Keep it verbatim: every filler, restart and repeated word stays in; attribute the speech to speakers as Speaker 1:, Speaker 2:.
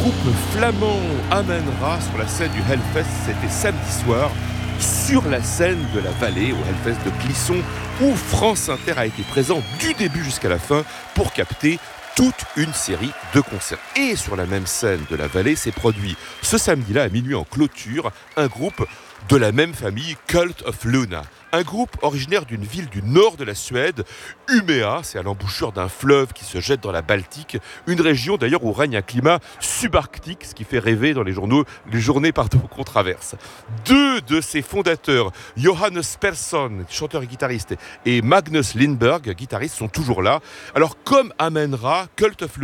Speaker 1: groupe flamand Amen-Ra sur la scène du Hellfest, c'était samedi soir, sur la scène de la Vallée, au Hellfest de Clisson, où France Inter a été présent du début jusqu'à la fin pour capter toute une série de concerts. Et sur la même scène de la Vallée s'est produit ce samedi-là à minuit en clôture un groupe de la même famille, Cult of Luna. Un groupe originaire d'une ville du nord de la Suède, Umeå, c'est à l'embouchure d'un fleuve qui se jette dans la Baltique, une région d'ailleurs où règne un climat subarctique, ce qui fait rêver dans les journaux, les journées pardon, qu'on traverse. Deux de ses fondateurs, Johannes Persson, chanteur et guitariste, et Magnus Lindberg, guitariste, sont toujours là. Alors comme Amen-Ra, Cult of Luna